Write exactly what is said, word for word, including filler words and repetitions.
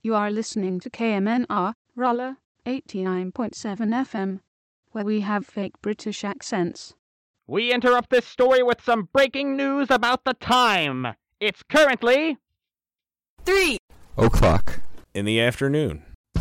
You are listening to K M N R, Rolla, eighty-nine point seven F M, where we have fake British accents. We interrupt this story with some breaking news about the time. It's currently... Three o'clock in the afternoon.